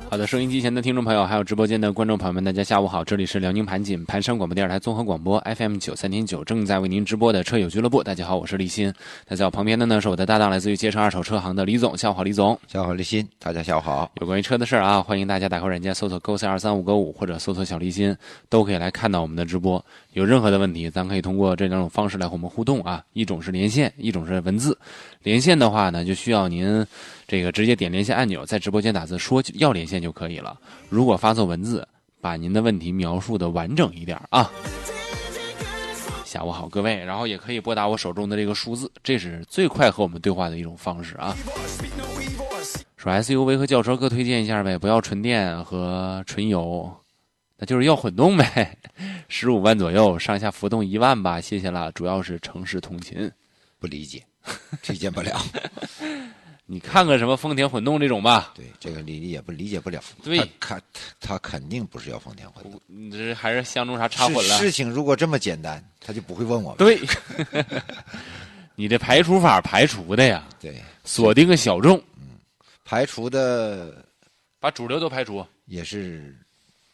好的，收音机前的听众朋友，还有直播间的观众朋友们，大家下午好，这里是辽宁盘锦盘山广播电视台综合广播 FM 93.9，正在为您直播的车友俱乐部。大家好，我是立新。那在我旁边的呢是我的搭档，来自于街上二手车行的李总。下午好，李总。 下午好，立新。大家下午好。 有关于车的事儿啊，欢迎大家打开软件搜索勾32355或者搜索小立新，都可以来看到我们的直播。有任何的问题，咱可以通过这两种方式来和我们互动啊，一种是连线，一种是文字。连线的话呢，就需要您这个直接点连线按钮，在直播间打字说要连线就可以了。如果发送文字，把您的问题描述的完整一点啊。下午好，各位，然后也可以拨打我手中的这个数字，这是最快和我们对话的一种方式啊。说 SUV 和轿车各推荐一下呗，不要纯电和纯油，那就是要混动呗。15万左右，上下浮动1万吧，谢谢了。主要是城市通勤， 不理解，推荐不了。 你看看什么丰田混动这种吧。 对，这个理解不了。 对， 他肯定不是要丰田混动。 你这还是相中啥插混了？ 事情如果这么简单，他就不会问我们。 对，你这排除法排除的呀。 对， 锁定个小众。 排除的， 把主流都排除， 也是